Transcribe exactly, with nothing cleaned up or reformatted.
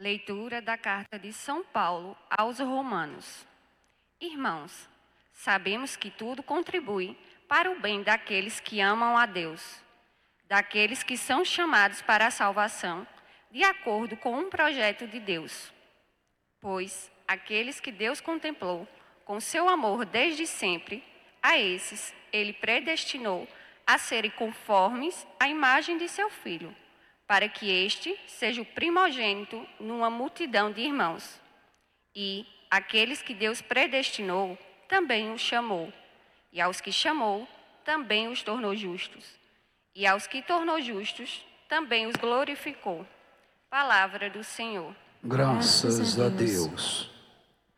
Leitura da carta de São Paulo aos Romanos. Irmãos, sabemos que tudo contribui para o bem daqueles que amam a Deus, daqueles que são chamados para a salvação, de acordo com um projeto de Deus. Pois aqueles que Deus contemplou com seu amor desde sempre, a esses ele predestinou a serem conformes à imagem de seu Filho, para que este seja o primogênito numa multidão de irmãos. E aqueles que Deus predestinou, também os chamou. E aos que chamou, também os tornou justos. E aos que tornou justos, também os glorificou. Palavra do Senhor. Graças a Deus.